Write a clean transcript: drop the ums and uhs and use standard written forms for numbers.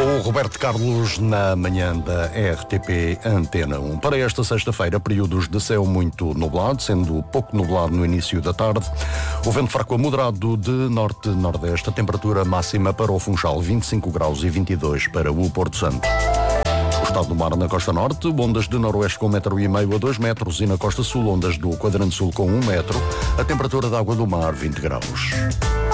O Roberto Carlos na manhã da RTP Antena 1. Para esta sexta-feira, períodos de céu muito nublado, sendo pouco nublado no início da tarde. O vento fraco a moderado de norte-nordeste. A temperatura máxima para o Funchal 25 graus e 22 para o Porto Santo. O estado do mar na costa norte, ondas de noroeste com 1,5 m a 2 metros e na costa sul, ondas do quadrante sul com 1 metro. A temperatura da água do mar 20 graus.